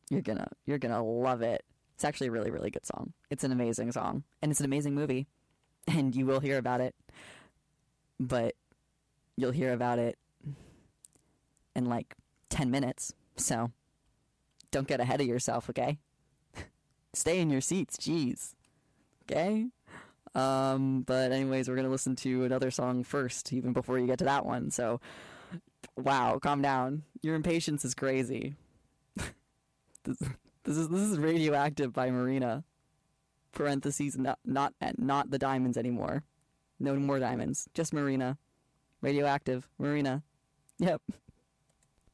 You're gonna love it. It's actually a really, really good song. It's an amazing song. And it's an amazing movie. And you will hear about it. But you'll hear about it in like 10 minutes. So don't get ahead of yourself, okay? Stay in your seats, jeez. Okay? But anyways, we're gonna listen to another song first, even before you get to that one. So, wow, calm down. Your impatience is crazy. This is Radioactive by Marina. Parentheses, not the Diamonds anymore. No more Diamonds, just Marina. Radioactive, Marina. Yep.